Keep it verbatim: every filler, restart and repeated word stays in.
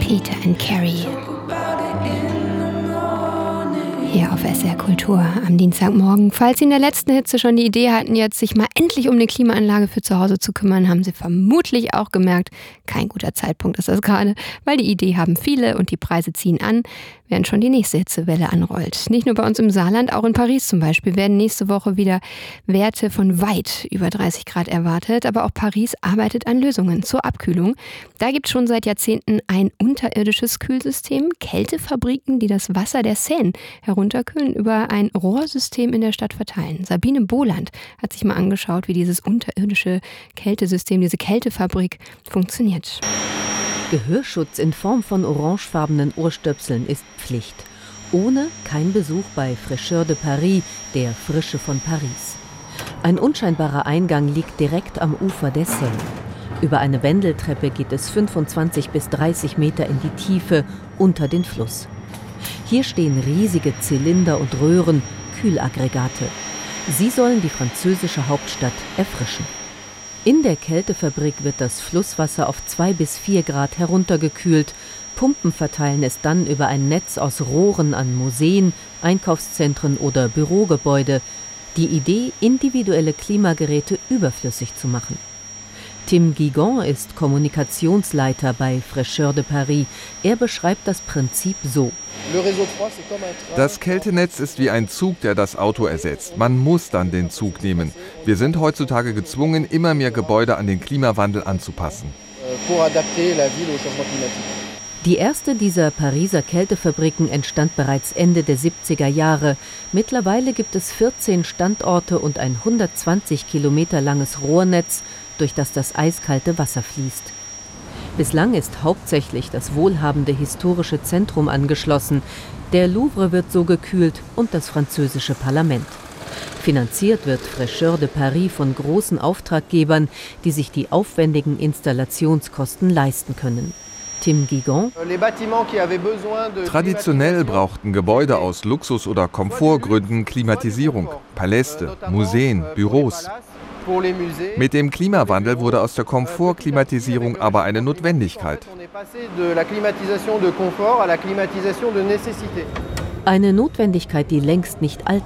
Peter and Carrie. Hier auf S R Kultur am Dienstagmorgen. Falls Sie in der letzten Hitze schon die Idee hatten, jetzt sich mal endlich um eine Klimaanlage für zu Hause zu kümmern, haben Sie vermutlich auch gemerkt, kein guter Zeitpunkt ist das gerade, weil die Idee haben viele und die Preise ziehen an, während schon die nächste Hitzewelle anrollt. Nicht nur bei uns im Saarland, auch in Paris zum Beispiel werden nächste Woche wieder Werte von weit über dreißig Grad erwartet. Aber auch Paris arbeitet an Lösungen zur Abkühlung. Da gibt es schon seit Jahrzehnten ein unterirdisches Kühlsystem, Kältefabriken, die das Wasser der Seine herunterkühlen, über ein Rohrsystem in der Stadt verteilen. Sabine Boland hat sich mal angeschaut, wie dieses unterirdische Kältesystem, diese Kältefabrik funktioniert. Gehörschutz in Form von orangefarbenen Ohrstöpseln ist Pflicht. Ohne kein Besuch bei Fraîcheur de Paris, der Frische von Paris. Ein unscheinbarer Eingang liegt direkt am Ufer der Seine. Über eine Wendeltreppe geht es fünfundzwanzig bis dreißig Meter in die Tiefe unter den Fluss. Hier stehen riesige Zylinder und Röhren, Kühlaggregate. Sie sollen die französische Hauptstadt erfrischen. In der Kältefabrik wird das Flusswasser auf zwei bis vier Grad heruntergekühlt. Pumpen verteilen es dann über ein Netz aus Rohren an Museen, Einkaufszentren oder Bürogebäude. Die Idee, individuelle Klimageräte überflüssig zu machen. Tim Guigon ist Kommunikationsleiter bei Fraîcheur de Paris. Er beschreibt das Prinzip so. Das Kältenetz ist wie ein Zug, der das Auto ersetzt. Man muss dann den Zug nehmen. Wir sind heutzutage gezwungen, immer mehr Gebäude an den Klimawandel anzupassen. Die erste dieser Pariser Kältefabriken entstand bereits Ende der siebziger Jahre. Mittlerweile gibt es vierzehn Standorte und ein hundertzwanzig Kilometer langes Rohrnetz, durch das das eiskalte Wasser fließt. Bislang ist hauptsächlich das wohlhabende historische Zentrum angeschlossen. Der Louvre wird so gekühlt und das französische Parlament. Finanziert wird Fraîcheur de Paris von großen Auftraggebern, die sich die aufwendigen Installationskosten leisten können. Tim Guigon. Traditionell brauchten Gebäude aus Luxus- oder Komfortgründen Klimatisierung. Paläste, Museen, Büros. Mit dem Klimawandel wurde aus der Komfortklimatisierung aber eine Notwendigkeit. Eine Notwendigkeit, die längst nicht alt